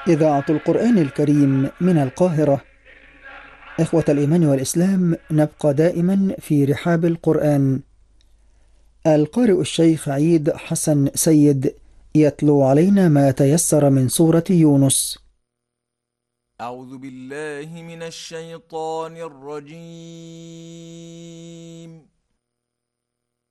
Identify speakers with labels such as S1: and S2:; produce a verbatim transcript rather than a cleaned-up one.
S1: إذاعة القرآن الكريم من القاهرة. إخوة الإيمان والإسلام، نبقى دائما في رحاب القرآن. القارئ الشيخ عيد حسن سيد يتلو علينا ما تيسر من سورة يونس.
S2: أعوذ بالله من الشيطان الرجيم.